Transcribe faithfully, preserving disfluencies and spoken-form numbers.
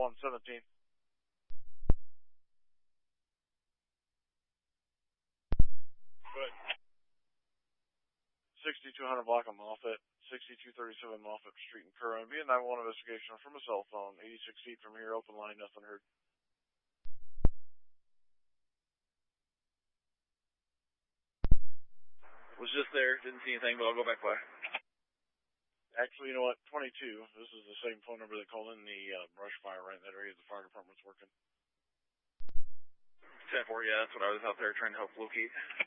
one seventeen. Good. sixty-two hundred block of Moffett, sixty-two thirty-seven Moffett Street in Curran. Be a nine one investigation from a cell phone, eighty-six feet from here, open line, nothing heard. Was just there, didn't see anything, but I'll go back by. Actually, you know what, twenty-two, this is the same phone number that called in the uh, brush fire right in that area the fire department's working. ten four, yeah, that's what I was out there trying to help locate.